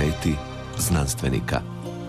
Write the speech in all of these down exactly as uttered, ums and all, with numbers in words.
Portreti znanstvenika.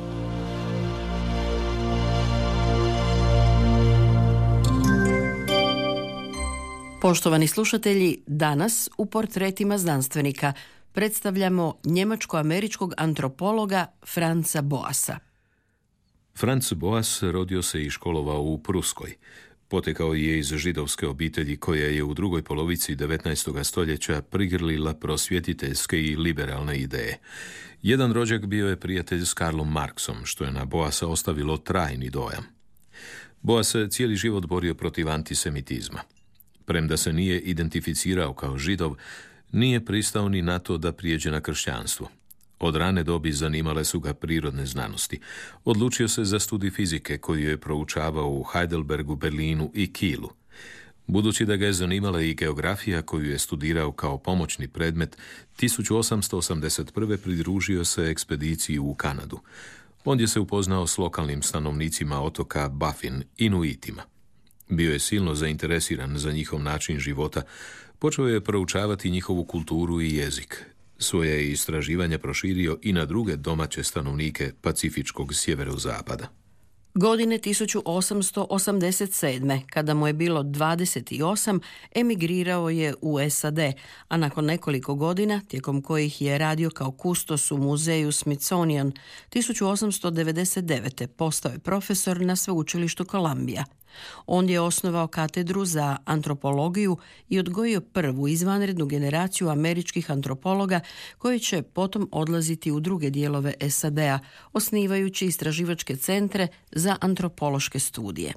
Poštovani slušatelji, danas u Portretima znanstvenika predstavljamo njemačko-američkog antropologa Franza Boasa. Franz Boas rodio se i školovao u Pruskoj. Potekao je iz židovske obitelji koja je u drugoj polovici devetnaestog stoljeća prigrlila prosvjetiteljske i liberalne ideje. Jedan rođak bio je prijatelj s Karlom Marksom, što je na Boasa ostavilo trajni dojam. Boas se cijeli život borio protiv antisemitizma. Premda se nije identificirao kao židov, nije pristao ni na to da prijeđe na kršćanstvo. Od rane dobi zanimale su ga prirodne znanosti. Odlučio se za studij fizike koju je proučavao u Heidelbergu, Berlinu i Kielu. Budući da ga je zanimala i geografija koju je studirao kao pomoćni predmet, tisuću osamsto osamdeset prve pridružio se ekspediciji u Kanadu. Ondje se upoznao s lokalnim stanovnicima otoka Baffin, Inuitima. Bio je silno zainteresiran za njihov način života, počeo je proučavati njihovu kulturu i jezik. Svoje je istraživanja proširio i na druge domaće stanovnike pacifičkog sjeverozapada. Godine tisuću osamsto osamdeset sedme, kada mu je bilo dvadeset osam, emigrirao je u S A D, a nakon nekoliko godina, tijekom kojih je radio kao kustos u muzeju Smithsonian, tisuću osamsto devedeset devete. postao je profesor na sveučilištu Columbia. On je osnovao katedru za antropologiju i odgojio prvu izvanrednu generaciju američkih antropologa koji će potom odlaziti u druge dijelove S A D-a, osnivajući istraživačke centre za antropološke studije.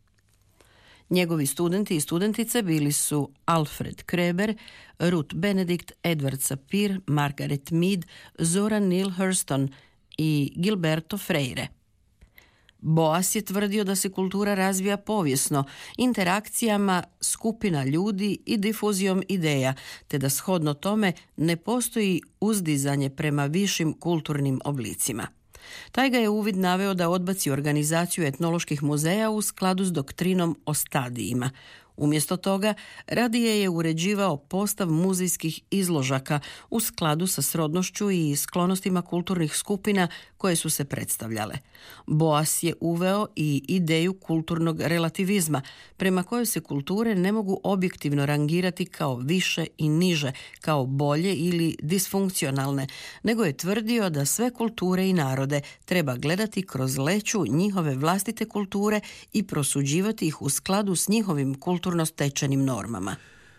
Njegovi studenti i studentice bili su Alfred Kreber, Ruth Benedict, Edward Sapir, Margaret Mead, Zoran Neale Hurston i Gilberto Freire. Boas je tvrdio da se kultura razvija povijesno, interakcijama skupina ljudi i difuzijom ideja, te da shodno tome ne postoji uzdizanje prema višim kulturnim oblicima. Taj ga je uvid naveo da odbaci organizaciju etnoloških muzeja u skladu s doktrinom o stadijima. Umjesto toga, radije je uređivao postav muzejskih izložaka u skladu sa srodnošću i sklonostima kulturnih skupina koje su se predstavljale. Boas je uveo i ideju kulturnog relativizma, prema kojoj se kulture ne mogu objektivno rangirati kao više i niže, kao bolje ili disfunkcionalne, nego je tvrdio da sve kulture i narode treba gledati kroz leću njihove vlastite kulture i prosuđivati ih u skladu s njihovim kulturnim kulturno stečenim normama.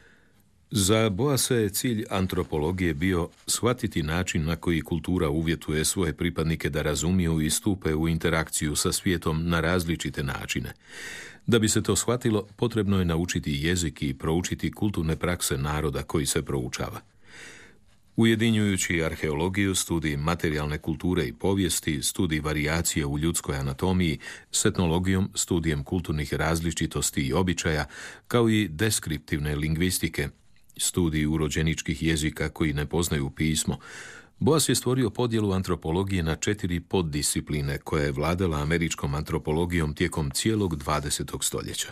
Za Boasa je cilj antropologije bio shvatiti način na koji kultura uvjetuje svoje pripadnike da razumiju i stupe u interakciju sa svijetom na različite načine. Da bi se to shvatilo, potrebno je naučiti jezik i proučiti kulturne prakse naroda koji se proučava. Ujedinjujući arheologiju, studij materijalne kulture i povijesti, studij varijacije u ljudskoj anatomiji, s etnologijom, studijem kulturnih različitosti i običaja, kao i deskriptivne lingvistike, studij urođeničkih jezika koji ne poznaju pismo, Boas je stvorio podjelu antropologije na četiri poddiscipline koja je vladala američkom antropologijom tijekom cijelog dvadesetog stoljeća.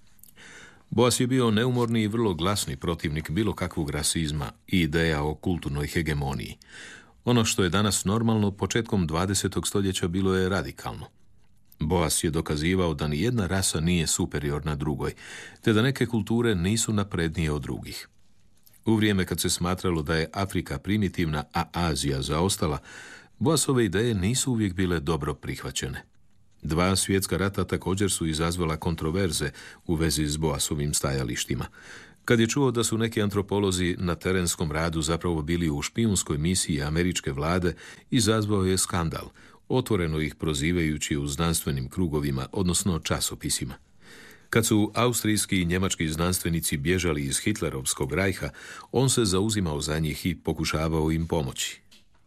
Boas je bio neumorni i vrlo glasni protivnik bilo kakvog rasizma i ideja o kulturnoj hegemoniji. Ono što je danas normalno, početkom dvadesetog stoljeća bilo je radikalno. Boas je dokazivao da ni jedna rasa nije superiorna drugoj, te da neke kulture nisu naprednije od drugih. U vrijeme kad se smatralo da je Afrika primitivna, a Azija zaostala, Boasove ideje nisu uvijek bile dobro prihvaćene. Dva svjetska rata također su izazvala kontroverze u vezi s Boasovim stajalištima. Kad je čuo da su neki antropolozi na terenskom radu zapravo bili u špijunskoj misiji američke vlade, izazvao je skandal, otvoreno ih prozivajući u znanstvenim krugovima, odnosno časopisima. Kad su austrijski i njemački znanstvenici bježali iz Hitlerovskog rajha, on se zauzimao za njih i pokušavao im pomoći.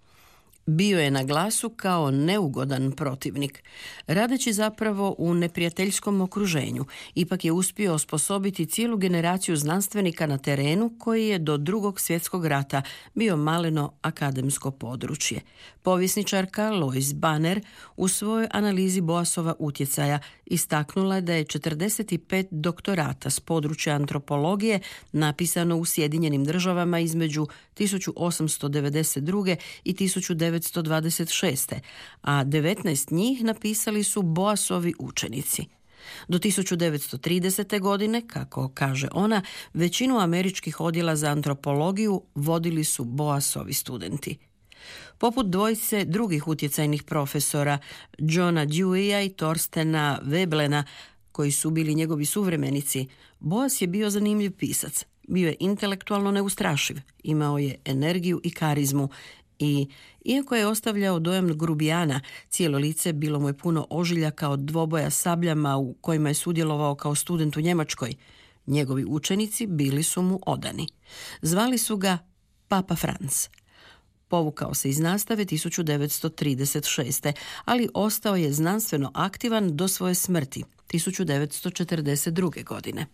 Bio je na glasu kao neugodan protivnik. Radeći zapravo u neprijateljskom okruženju, ipak je uspio osposobiti cijelu generaciju znanstvenika na terenu koji je do drugog svjetskog rata bio maleno akademsko područje. Povjesničarka Lois Banner u svojoj analizi Boasova utjecaja istaknula je da je četrdeset pet doktorata s područja antropologije napisano u Sjedinjenim državama između tisuću osamsto devedeset druge. i tisuću devetsto devetsto dvadeset šeste. a devetnaest njih napisali su Boasovi učenici. Do tisuću devetsto tridesete. godine, kako kaže ona, većinu američkih odjela za antropologiju vodili su Boasovi studenti. Poput dvojice drugih utjecajnih profesora, Johna Deweya i Thorstena Veblena, koji su bili njegovi suvremenici, Boas je bio zanimljiv pisac. Bio je intelektualno neustrašiv, imao je energiju i karizmu i, iako je ostavljao dojam grubijana, cijelo lice bilo mu je puno ožiljaka od dvoboja sabljama u kojima je sudjelovao kao student u Njemačkoj. Njegovi učenici bili su mu odani. Zvali su ga Papa Franz. Povukao se iz nastave tisuću devetsto trideset šeste. ali ostao je znanstveno aktivan do svoje smrti tisuću devetsto četrdeset druge. godine.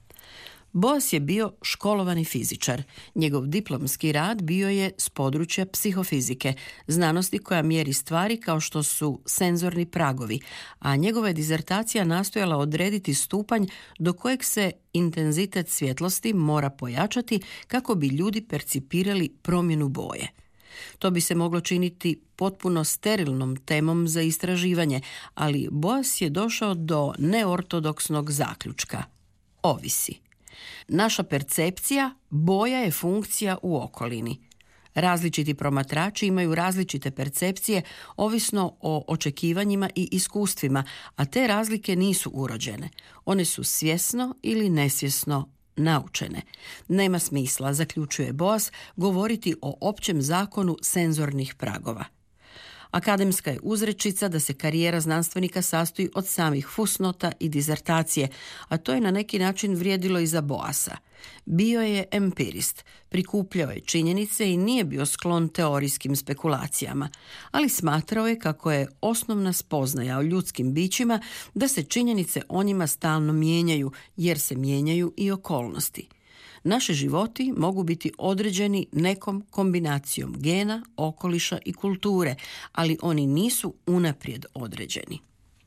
Boas je bio školovani fizičar. Njegov diplomski rad bio je s područja psihofizike, znanosti koja mjeri stvari kao što su senzorni pragovi, a njegova je dizertacija nastojala odrediti stupanj do kojeg se intenzitet svjetlosti mora pojačati kako bi ljudi percipirali promjenu boje. To bi se moglo činiti potpuno sterilnom temom za istraživanje, ali Boas je došao do neortodoksnog zaključka. Ovisi. Naša percepcija boja je funkcija u okolini. Različiti promatrači imaju različite percepcije ovisno o očekivanjima i iskustvima, a te razlike nisu urođene. One su svjesno ili nesvjesno naučene. Nema smisla, zaključuje Boas, govoriti o općem zakonu senzornih pragova. Akademska je uzrečica da se karijera znanstvenika sastoji od samih fusnota i dizertacije, a to je na neki način vrijedilo i za Boasa. Bio je empirist, prikupljao je činjenice i nije bio sklon teorijskim spekulacijama, ali smatrao je kako je osnovna spoznaja o ljudskim bićima da se činjenice o njima stalno mijenjaju, jer se mijenjaju i okolnosti. Naši životi mogu biti određeni nekom kombinacijom gena, okoliša i kulture, ali oni nisu unaprijed određeni.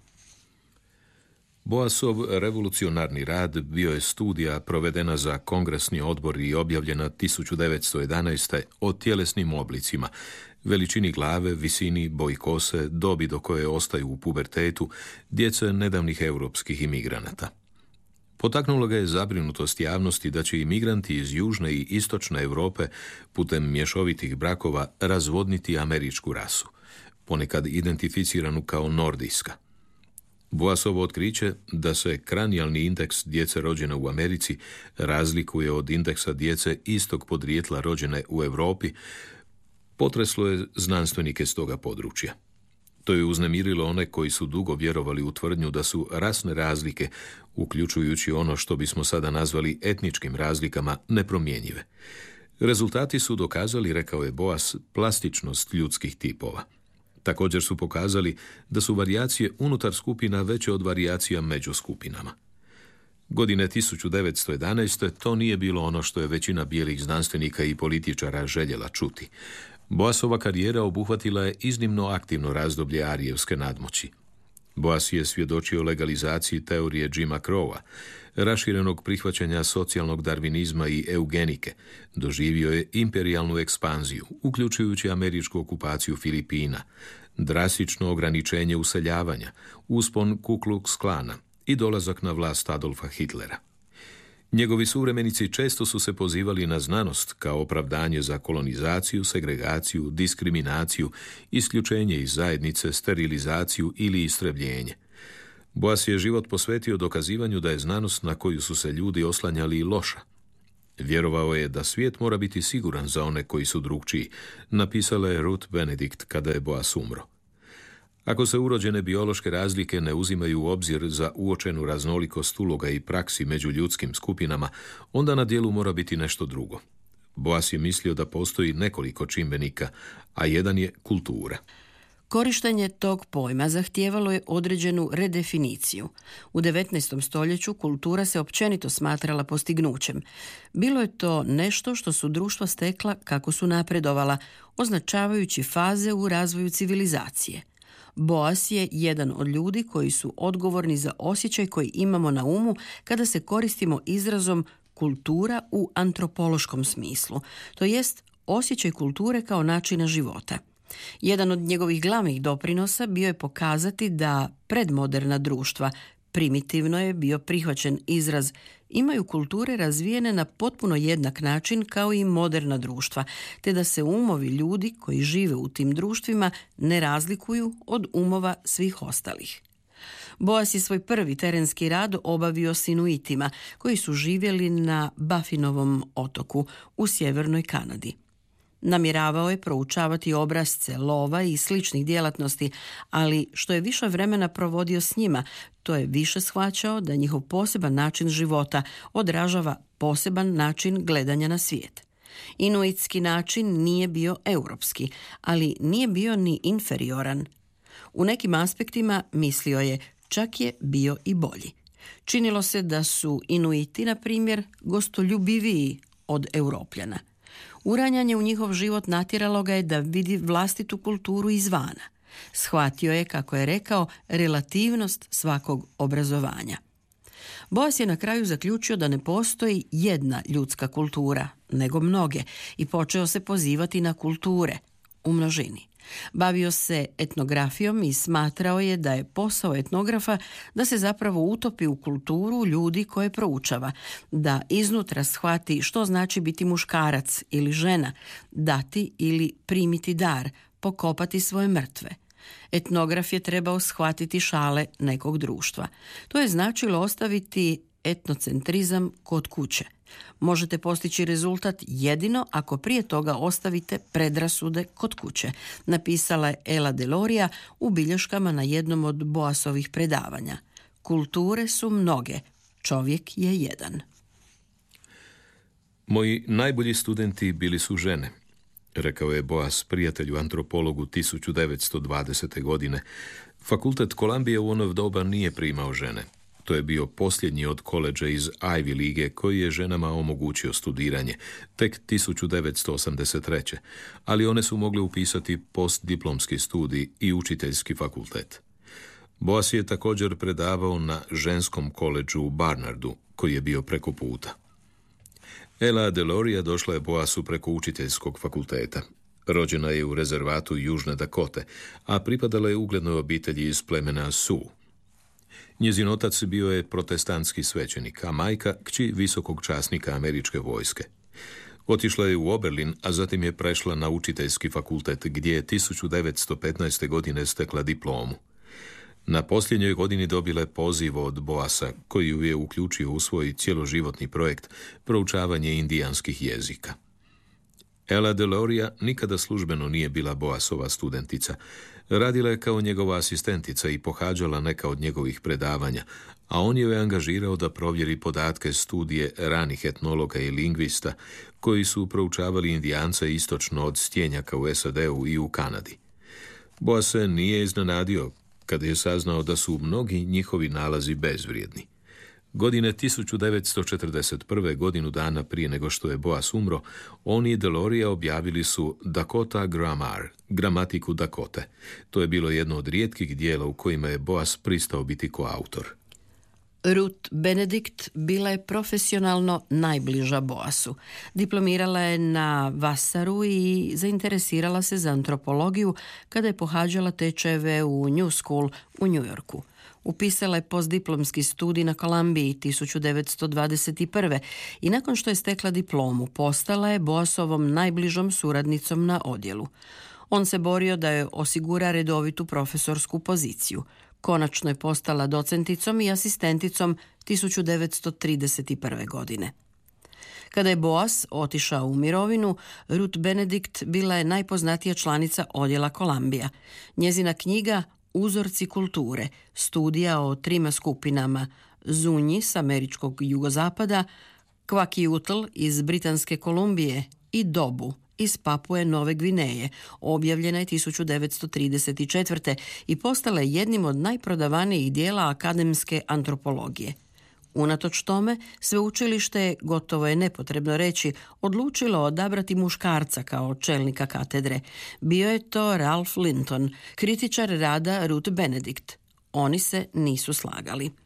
Boasov revolucionarni rad bio je studija provedena za kongresni odbor i objavljena tisuću devetsto jedanaeste. o tjelesnim oblicima, veličini glave, visini, boji kose, dobi do koje ostaju u pubertetu djece nedavnih europskih imigranata. Potaknulo ga je zabrinutost javnosti da će imigranti iz južne i istočne Europe putem mješovitih brakova razvodniti američku rasu, ponekad identificiranu kao nordijska. Boasovo otkriće da se kranijalni indeks djece rođene u Americi razlikuje od indeksa djece istog podrijetla rođene u Europi potreslo je znanstvenike s toga područja. To je uznemirilo one koji su dugo vjerovali u tvrdnju da su rasne razlike, uključujući ono što bismo sada nazvali etničkim razlikama, nepromjenjive. Rezultati su dokazali, rekao je Boas, plastičnost ljudskih tipova. Također su pokazali da su varijacije unutar skupina veće od varijacija među skupinama. Godine tisuću devetsto jedanaeste. to nije bilo ono što je većina bijelih znanstvenika i političara željela čuti. Boasova karijera obuhvatila je iznimno aktivno razdoblje arijevske nadmoći. Boas je svjedočio legalizaciji teorije Jima Crowa, raširenog prihvaćanja socijalnog darvinizma i eugenike, doživio je imperijalnu ekspanziju, uključujući američku okupaciju Filipina, drastično ograničenje useljavanja, uspon Ku Klux Klana i dolazak na vlast Adolfa Hitlera. Njegovi suvremenici često su se pozivali na znanost kao opravdanje za kolonizaciju, segregaciju, diskriminaciju, isključenje iz zajednice, sterilizaciju ili istrebljenje. Boas je život posvetio dokazivanju da je znanost na koju su se ljudi oslanjali loša. Vjerovao je da svijet mora biti siguran za one koji su drukčiji, napisala je Ruth Benedict kada je Boas umro. Ako se urođene biološke razlike ne uzimaju u obzir za uočenu raznolikost uloga i praksi među ljudskim skupinama, onda na djelu mora biti nešto drugo. Boas je mislio da postoji nekoliko čimbenika, a jedan je kultura. Korištenje tog pojma zahtijevalo je određenu redefiniciju. U devetnaestom stoljeću kultura se općenito smatrala postignućem. Bilo je to nešto što su društva stekla kako su napredovala, označavajući faze u razvoju civilizacije. Boas je jedan od ljudi koji su odgovorni za osjećaj koji imamo na umu kada se koristimo izrazom kultura u antropološkom smislu, to jest osjećaj kulture kao načina života. Jedan od njegovih glavnih doprinosa bio je pokazati da predmoderna društva, primitivno je bio prihvaćen izraz, imaju kulture razvijene na potpuno jednak način kao i moderna društva, te da se umovi ljudi koji žive u tim društvima ne razlikuju od umova svih ostalih. Boas je svoj prvi terenski rad obavio s Inuitima, koji su živjeli na Baffinovom otoku u sjevernoj Kanadi. Namjeravao je proučavati obrazce lova i sličnih djelatnosti, ali što je više vremena provodio s njima, to je više shvaćao da njihov poseban način života odražava poseban način gledanja na svijet. Inuitski način nije bio europski, ali nije bio ni inferioran. U nekim aspektima, mislio je, čak je bio i bolji. Činilo se da su Inuiti, na primjer, gostoljubiviji od Europljana. Uranjanje u njihov život natjeralo ga je da vidi vlastitu kulturu izvana. Shvatio je, kako je rekao, relativnost svakog obrazovanja. Boas je na kraju zaključio da ne postoji jedna ljudska kultura, nego mnoge, i počeo se pozivati na kulture, u množini. Bavio se etnografijom i smatrao je da je posao etnografa da se zapravo utopi u kulturu ljudi koje proučava, da iznutra shvati što znači biti muškarac ili žena, dati ili primiti dar, pokopati svoje mrtve. Etnograf je trebao shvatiti šale nekog društva. To je značilo ostaviti etnocentrizam kod kuće. Možete postići rezultat jedino ako prije toga ostavite predrasude kod kuće, napisala je Ella Deloria u bilješkama na jednom od Boasovih predavanja. Kulture su mnoge, čovjek je jedan. Moji najbolji studenti bili su žene, rekao je Boas prijatelju antropologu tisuću devetsto dvadesete. godine. Fakultet Columbije u ono doba nije primao žene. To je bio posljednji od koledža iz Ivy lige koji je ženama omogućio studiranje, tek tisuću devetsto osamdeset treće. ali one su mogle upisati postdiplomski studij i učiteljski fakultet. Boas je također predavao na ženskom koledžu u Barnardu, koji je bio preko puta. Ella Deloria došla je Boasu preko učiteljskog fakulteta. Rođena je u rezervatu Južne Dakote, a pripadala je uglednoj obitelji iz plemena Sioux. Njezin otac bio je protestantski svećenik, a majka kći visokog časnika američke vojske. Otišla je u Oberlin, a zatim je prešla na učiteljski fakultet, gdje je tisuću devetsto petnaeste. godine stekla diplomu. Na posljednjoj godini dobila je poziv od Boasa, koji ju je uključio u svoj cjeloživotni projekt proučavanje indijanskih jezika. Ella Deloria nikada službeno nije bila Boasova studentica. Radila je kao njegova asistentica i pohađala neka od njegovih predavanja, a on je angažirao da provjeri podatke studije ranih etnologa i lingvista koji su proučavali Indijance istočno od stjenjaka u S A D-u i u Kanadi. Boas se nije iznenadio kada je saznao da su mnogi njihovi nalazi bezvrijedni. Godine tisuću devetsto četrdeset prve. godinu dana prije nego što je Boas umro, on i Deloria objavili su Dakota Grammar, gramatiku Dakote. To je bilo jedno od rijetkih dijela u kojima je Boas pristao biti koautor. Ruth Benedict bila je profesionalno najbliža Boasu. Diplomirala je na Vassaru i zainteresirala se za antropologiju kada je pohađala tečajeve u New School u New Yorku. Upisala je postdiplomski studij na Columbiji tisuću devetsto dvadeset prve. i nakon što je stekla diplomu postala je Boasovom najbližom suradnicom na odjelu. On se borio da joj osigura redovitu profesorsku poziciju. Konačno je postala docenticom i asistenticom tisuću devetsto trideset prve. godine. Kada je Boas otišao u mirovinu, Ruth Benedict bila je najpoznatija članica odjela Columbia. Njezina knjiga Uzorci kulture, studija o trima skupinama, Zunji s američkog jugozapada, Kvakiutl iz Britanske Kolumbije i Dobu iz Papue Nove Gvineje, objavljena je tisuću devetsto trideset četvrte. i postala je jednim od najprodavanijih dijela akademske antropologije. Unatoč tome, sveučilište je, gotovo je nepotrebno reći, odlučilo odabrati muškarca kao čelnika katedre. Bio je to Ralph Linton, kritičar rada Ruth Benedict. Oni se nisu slagali.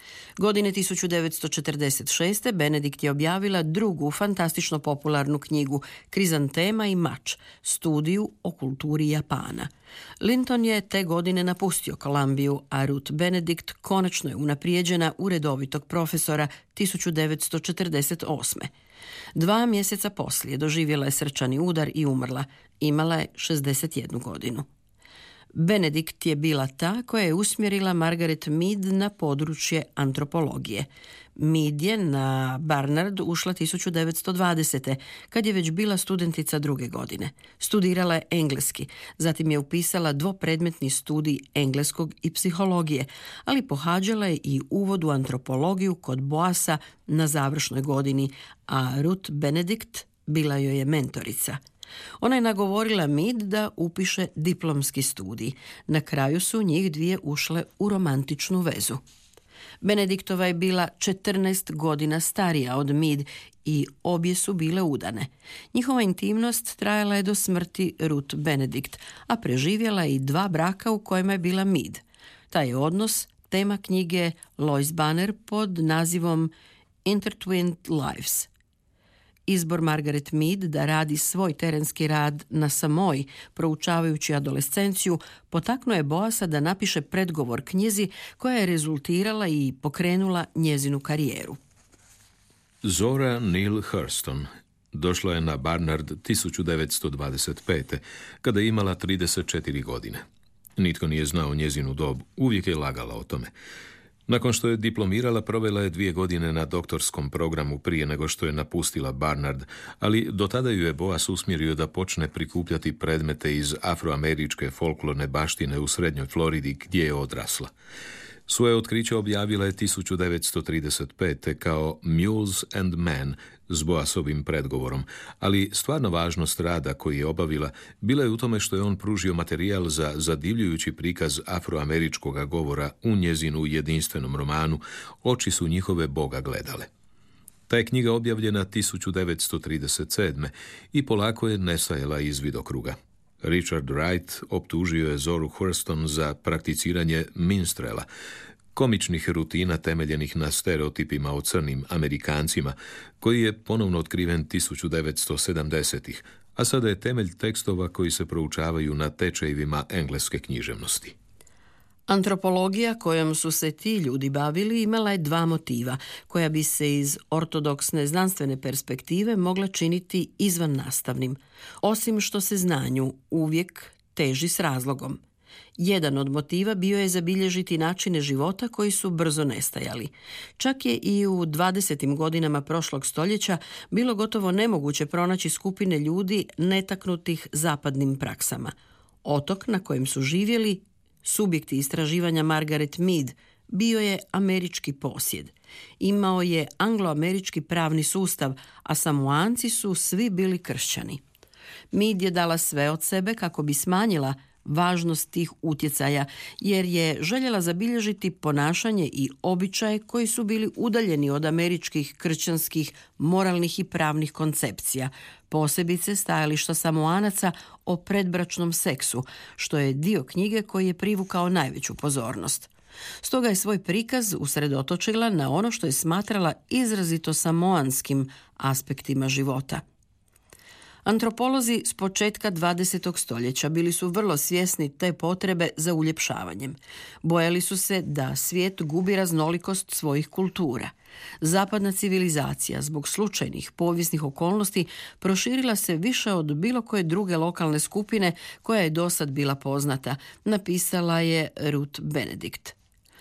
Godine tisuću devetsto četrdeset šeste. Benedikt je objavila drugu fantastično popularnu knjigu Krizantema i mač, studiju o kulturi Japana. Linton je te godine napustio Kolumbiju, a Ruth Benedict konačno je unaprijeđena u redovitog profesora tisuću devetsto četrdeset osme. Dva mjeseca poslije doživjela je srčani udar i umrla. Imala je šezdeset jednu godinu. Benedikt je bila ta koja je usmjerila Margaret Mead na područje antropologije. Mead je na Barnard ušla tisuću devetsto dvadesete. kad je već bila studentica druge godine. Studirala je engleski, zatim je upisala dvopredmetni studij engleskog i psihologije, ali pohađala je i uvod u antropologiju kod Boasa na završnoj godini, a Ruth Benedict bila joj je mentorica. Ona je nagovorila Mead da upiše diplomski studij. Na kraju su njih dvije ušle u romantičnu vezu. Benediktova je bila četrnaest godina starija od Mead i obje su bile udane. Njihova intimnost trajala je do smrti Ruth Benedict, a preživjela je i dva braka u kojima je bila Mead. Taj je odnos tema knjige Lois Banner pod nazivom Intertwined Lives. Izbor Margaret Mead da radi svoj terenski rad na Samoji, proučavajući adolescenciju, potaknuo je Boasa da napiše predgovor knjizi koja je rezultirala i pokrenula njezinu karijeru. Zora Neale Hurston došla je na Barnard tisuću devetsto dvadeset pete. kada je imala trideset četiri godine. Nitko nije znao njezinu dob, uvijek je lagala o tome. Nakon što je diplomirala, provela je dvije godine na doktorskom programu prije nego što je napustila Barnard, ali do tada ju je Boas usmjerio da počne prikupljati predmete iz afroameričke folklorne baštine u srednjoj Floridi gdje je odrasla. Svoje otkriće objavila je tisuću devetsto trideset pete. kao Mules and Men s Boasovim predgovorom, ali stvarno važnost rada koji je obavila bila je u tome što je on pružio materijal za zadivljujući prikaz afroameričkog govora u njezinu jedinstvenom romanu Oči su njihove Boga gledale. Ta je knjiga objavljena tisuću devetsto trideset sedme. i polako je nestajala iz vidokruga. Richard Wright optužio je Zoru Hurston za prakticiranje minstrela, komičnih rutina temeljenih na stereotipima o crnim Amerikancima, koji je ponovno otkriven tisuću devetsto sedamdesetih. a sada je temelj tekstova koji se proučavaju na tečajevima engleske književnosti. Antropologija kojom su se ti ljudi bavili imala je dva motiva, koja bi se iz ortodoksne znanstvene perspektive mogla činiti izvan nastavnim, osim što se znanju uvijek teži s razlogom. Jedan od motiva bio je zabilježiti načine života koji su brzo nestajali. Čak je i u dvadesetim godinama prošlog stoljeća bilo gotovo nemoguće pronaći skupine ljudi netaknutih zapadnim praksama. Otok na kojem su živjeli subjekti istraživanja Margaret Mead bio je američki posjed. Imao je angloamerički pravni sustav, a Samoanci su svi bili kršćani. Mead je dala sve od sebe kako bi smanjila važnost tih utjecaja, jer je željela zabilježiti ponašanje i običaje koji su bili udaljeni od američkih kršćanskih moralnih i pravnih koncepcija, posebice stajališta Samoanaca o predbračnom seksu, što je dio knjige koji je privukao najveću pozornost. Stoga je svoj prikaz usredotočila na ono što je smatrala izrazito samoanskim aspektima života. Antropolozi s početka dvadesetog stoljeća bili su vrlo svjesni te potrebe za uljepšavanjem. Bojali su se da svijet gubi raznolikost svojih kultura. Zapadna civilizacija zbog slučajnih povijesnih okolnosti proširila se više od bilo koje druge lokalne skupine koja je dosad bila poznata, napisala je Ruth Benedict.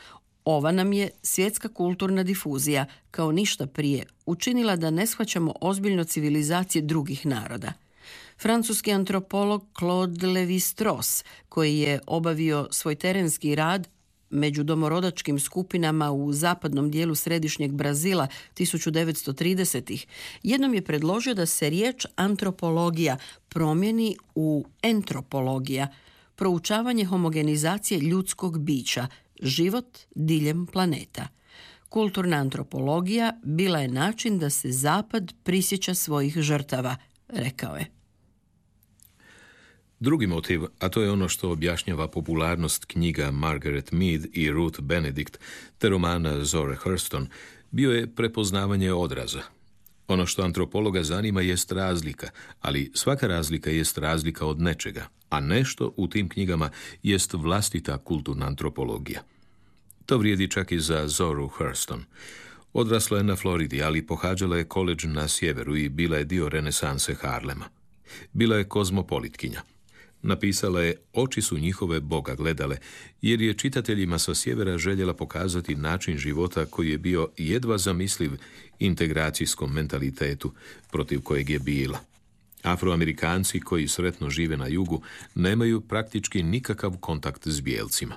Ova nam je svjetska kulturna difuzija, kao ništa prije, učinila da ne shvaćamo ozbiljno civilizacije drugih naroda. Francuski antropolog Claude Lévi-Strauss, koji je obavio svoj terenski rad među domorodačkim skupinama u zapadnom dijelu središnjeg Brazila tisuću devetsto tridesetih, jednom je predložio da se riječ antropologija promijeni u entropologija, proučavanje homogenizacije ljudskog bića, život diljem planeta. Kulturna antropologija bila je način da se Zapad prisjeća svojih žrtava, rekao je. Drugi motiv, a to je ono što objašnjava popularnost knjiga Margaret Mead i Ruth Benedict te romana Zora Hurston, bio je prepoznavanje odraza. Ono što antropologa zanima jest razlika, ali svaka razlika jest razlika od nečega, a nešto u tim knjigama jest vlastita kulturna antropologija. To vrijedi čak i za Zoru Hurston. Odrasla je na Floridi, ali pohađala je koledž na sjeveru i bila je dio renesanse Harlema. Bila je kozmopolitkinja. Napisala je Oči su njihove Boga gledale, jer je čitateljima sa sjevera željela pokazati način života koji je bio jedva zamisliv integracijskom mentalitetu protiv kojeg je bila. Afroamerikanci koji sretno žive na jugu nemaju praktički nikakav kontakt s bijelcima.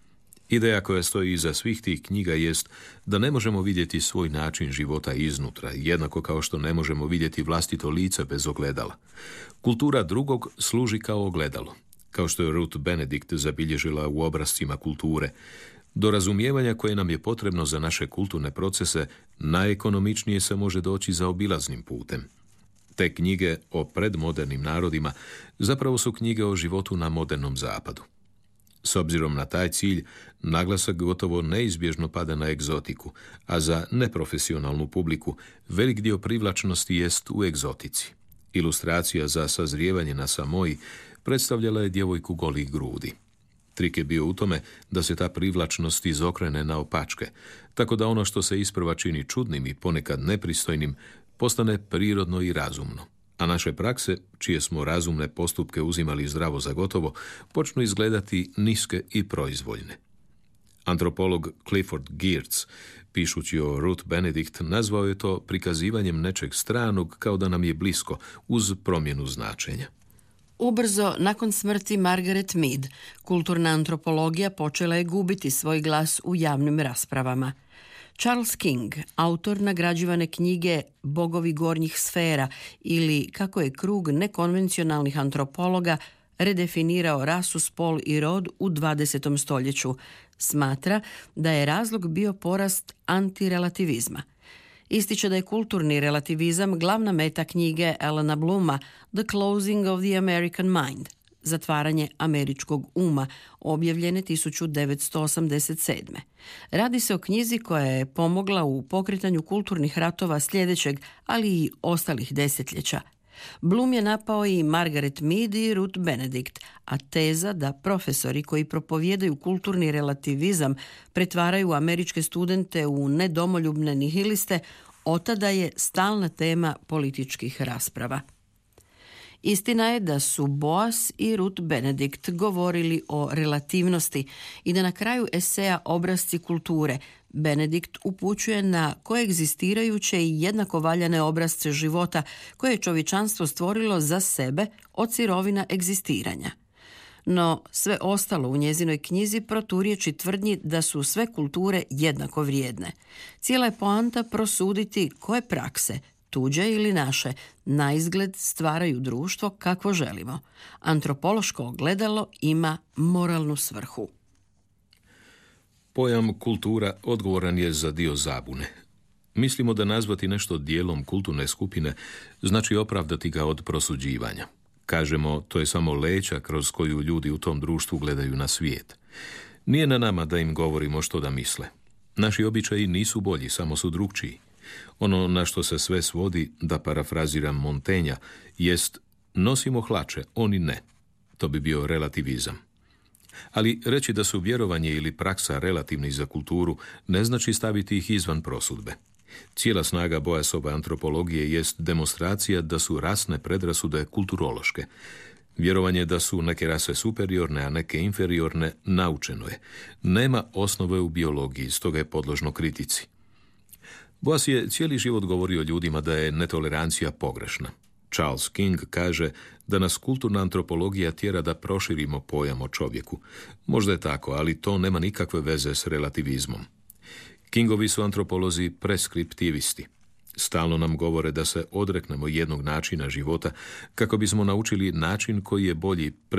Ideja koja stoji iza svih tih knjiga jest da ne možemo vidjeti svoj način života iznutra, jednako kao što ne možemo vidjeti vlastito lice bez ogledala. Kultura drugog služi kao ogledalo, kao što je Ruth Benedict zabilježila u obrascima kulture. Do razumijevanja koje nam je potrebno za naše kulturne procese, najekonomičnije se može doći za obilaznim putem. Te knjige o predmodernim narodima zapravo su knjige o životu na modernom zapadu. S obzirom na taj cilj, naglasak gotovo neizbježno pada na egzotiku, a za neprofesionalnu publiku velik dio privlačnosti jest u egzotici. Ilustracija za sazrijevanje na Samoji predstavljala je djevojku golih grudi. Trik je bio u tome da se ta privlačnost izokrene naopačke, tako da ono što se isprva čini čudnim i ponekad nepristojnim, postane prirodno i razumno. A naše prakse, čije smo razumne postupke uzimali zdravo za gotovo, počnu izgledati niske i proizvoljne. Antropolog Clifford Geertz, pišući o Ruth Benedict, nazvao je to prikazivanjem nečeg stranog kao da nam je blisko, uz promjenu značenja. Ubrzo, nakon smrti Margaret Mead, kulturna antropologija počela je gubiti svoj glas u javnim raspravama. Charles King, autor nagrađivane knjige Bogovi gornjih sfera ili Kako je krug nekonvencionalnih antropologa redefinirao rasu, spol i rod u dvadesetom stoljeću, smatra da je razlog bio porast antirelativizma. Ističe da je kulturni relativizam glavna meta knjige Alana Blooma The Closing of the American Mind, zatvaranje američkog uma, objavljene tisuću devetsto osamdeset sedme. Radi se o knjizi koja je pomogla u pokretanju kulturnih ratova sljedećeg, ali i ostalih desetljeća. Bloom je napao i Margaret Mead i Ruth Benedict, a teza da profesori koji propovijedaju kulturni relativizam pretvaraju američke studente u nedomoljubne nihiliste, otada je stalna tema političkih rasprava. Istina je da su Boas i Ruth Benedict govorili o relativnosti i da na kraju eseja Obrasci kulture Benedict upućuje na koegzistirajuće i jednako valjane obrazce života koje je čovječanstvo stvorilo za sebe od sirovina egzistiranja. No sve ostalo u njezinoj knjizi proturječi tvrdnji da su sve kulture jednako vrijedne. Cijela je poanta prosuditi koje prakse, tuđe ili naše, naizgled stvaraju društvo kakvo želimo. Antropološko ogledalo ima moralnu svrhu. Pojam kultura odgovoran je za dio zabune. Mislimo da nazvati nešto dijelom kulturne skupine znači opravdati ga od prosuđivanja. Kažemo, to je samo leća kroz koju ljudi u tom društvu gledaju na svijet. Nije na nama da im govorimo što da misle. Naši običaji nisu bolji, samo su drukčiji. Ono na što se sve svodi, da parafraziram Montaigna, jest nosimo hlače, oni ne. To bi bio relativizam. Ali reći da su vjerovanje ili praksa relativni za kulturu ne znači staviti ih izvan prosudbe. Cijela snaga Boasove antropologije jest demonstracija da su rasne predrasude kulturološke. Vjerovanje da su neke rase superiorne, a neke inferiorne, naučeno je. Nema osnove u biologiji, stoga je podložno kritici. Boas je cijeli život govorio ljudima da je netolerancija pogrešna. Charles King kaže da nas kulturna antropologija tjera da proširimo pojam o čovjeku. Možda je tako, ali to nema nikakve veze s relativizmom. Kingovi su antropolozi preskriptivisti. Stalno nam govore da se odreknemo jednog načina života kako bismo naučili način koji je bolji